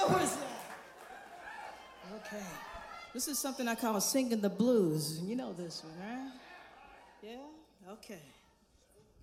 What was that? Okay. This is something I call singing the blues. You know this one, right? Yeah? Okay.